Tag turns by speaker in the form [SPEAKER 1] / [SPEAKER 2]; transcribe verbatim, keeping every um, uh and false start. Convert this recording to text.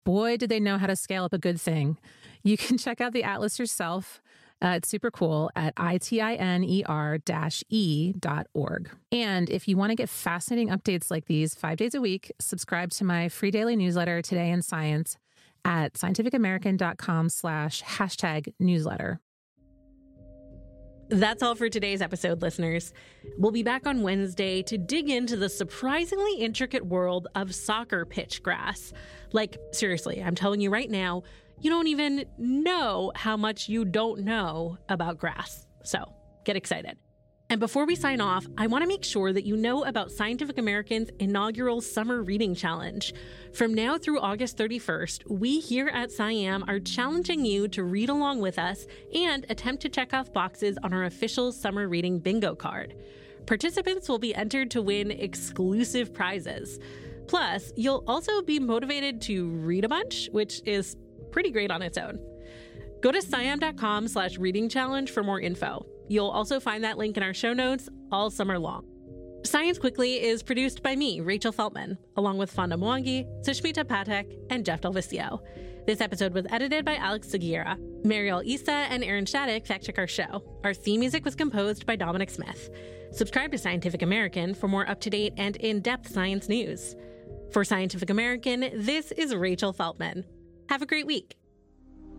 [SPEAKER 1] boy, did they know how to scale up a good thing. You can check out the atlas yourself. Uh, it's super cool at I-T-I-N-E-R dash E dot org. And if you want to get fascinating updates like these five days a week, subscribe to my free daily newsletter, Today in Science, at scientificamerican.com slash hashtag newsletter.
[SPEAKER 2] That's all for today's episode, listeners. We'll be back on Wednesday to dig into the surprisingly intricate world of soccer pitch grass. Like, seriously, I'm telling you right now, you don't even know how much you don't know about grass. So, get excited. And before we sign off, I want to make sure that you know about Scientific American's inaugural Summer Reading Challenge. From now through August thirty-first, we here at SciAm are challenging you to read along with us and attempt to check off boxes on our official summer reading bingo card. Participants will be entered to win exclusive prizes. Plus, you'll also be motivated to read a bunch, which is pretty great on its own. Go to sciam.com slash reading challenge for more info. You'll also find that link in our show notes all summer long. Science Quickly is produced by me, Rachel Feltman, along with Fonda Mwangi, Sushmita Patek, and Jeff Del Vicio. This episode was edited by Alex Seguiera. Mariel Issa and Aaron Shattuck fact-check our show. Our theme music was composed by Dominic Smith. Subscribe to Scientific American for more up-to-date and in-depth science news. For Scientific American, this is Rachel Feltman. Have a great week.